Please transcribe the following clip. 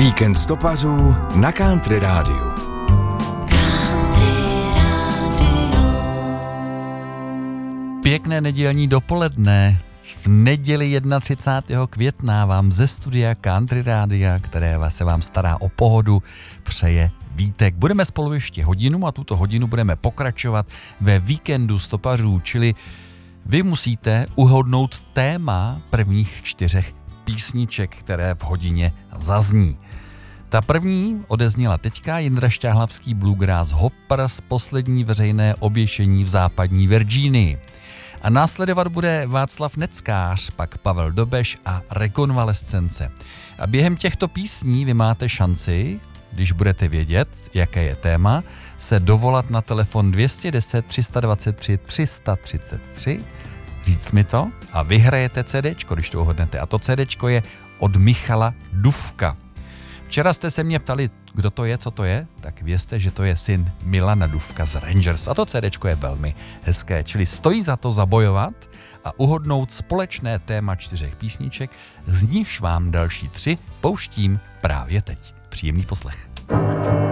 Víkend stopařů na Country Rádiu. Pěkné nedělní dopoledne. V neděli 31. května vám ze studia Country Rádia, které se vám stará o pohodu, přeje Vítek. Budeme spolu ještě hodinu a tuto hodinu budeme pokračovat ve víkendu stopařů, čili vy musíte uhodnout téma prvních 4 písniček, které v hodině zazní. Ta první odezněla teďka, Jindra Šťáhlavský Bluegrass Hoppers, poslední veřejné oběšení v západní Virginii. A následovat bude Václav Neckář, pak Pavel Dobeš a Rekonvalescence. A během těchto písní vy máte šanci, když budete vědět, jaké je téma, se dovolat na telefon 210 323 333, říct mi to a vyhrajete CDčko, když to uhodnete. A to CDčko je od Michala Dufka. Včera jste se mě ptali, kdo to je, co to je, tak vězte, že to je syn Milana Dufka z Rangers. A to CDčko je velmi hezké, čili stojí za to zabojovat a uhodnout společné téma 4 písniček, z nichž vám další 3 pouštím právě teď. Příjemný poslech.